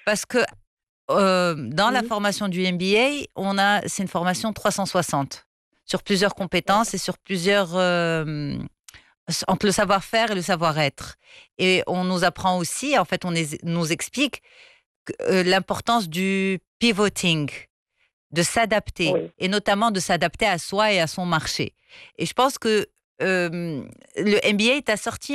Parce que dans la Mhm. formation du MBA, c'est une formation 360 sur plusieurs compétences et sur plusieurs entre le savoir-faire et le savoir-être. Et on nous apprend aussi, en fait, nous explique l'importance du pivoting, de s'adapter, Oui. et notamment de s'adapter à soi et à son marché. Et je pense que le MBA t'a sorti